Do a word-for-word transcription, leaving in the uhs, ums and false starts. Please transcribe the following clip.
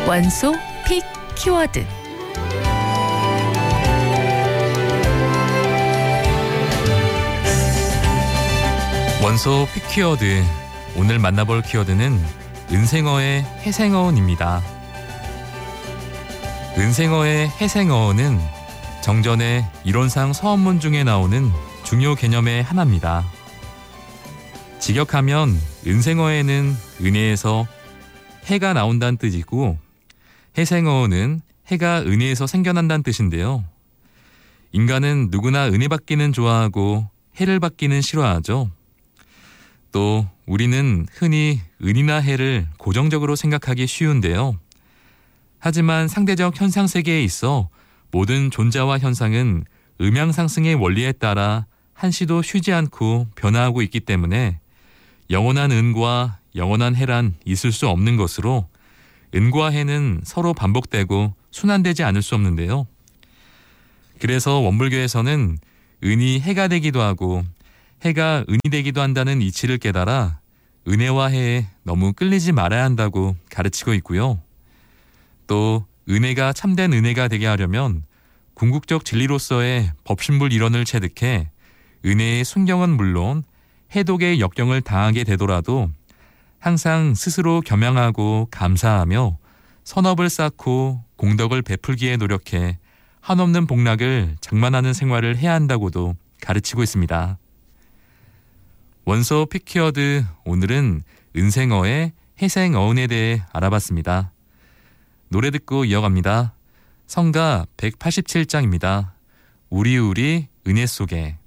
원소 픽 키워드. 원소 픽 키워드. 오늘 만나볼 키워드는 은생어의 해생어원입니다. 은생어의 해생어원은 정전의 이론상 서원문 중에 나오는 중요 개념의 하나입니다. 직역하면 은생어에는 은혜에서 해가 나온다는 뜻이고, 해생어원은 해가 은혜에서 생겨난다는 뜻인데요. 인간은 누구나 은혜 받기는 좋아하고 해를 받기는 싫어하죠. 또 우리는 흔히 은이나 해를 고정적으로 생각하기 쉬운데요. 하지만 상대적 현상 세계에 있어 모든 존재와 현상은 음양상승의 원리에 따라 한시도 쉬지 않고 변화하고 있기 때문에 영원한 은과 영원한 해란 있을 수 없는 것으로 은과 해는 서로 반복되고 순환되지 않을 수 없는데요. 그래서 원불교에서는 은이 해가 되기도 하고 해가 은이 되기도 한다는 이치를 깨달아 은혜와 해에 너무 끌리지 말아야 한다고 가르치고 있고요. 또 은혜가 참된 은혜가 되게 하려면 궁극적 진리로서의 법신불 이론을 체득해 은혜의 순경은 물론 해독의 역경을 당하게 되더라도 항상 스스로 겸양하고 감사하며 선업을 쌓고 공덕을 베풀기에 노력해 한없는 복락을 장만하는 생활을 해야 한다고도 가르치고 있습니다. 원소 픽 키워드, 오늘은 은생어의 해생어원에 대해 알아봤습니다. 노래 듣고 이어갑니다. 성가 백팔십칠 장입니다. 우리 우리 은혜 속에.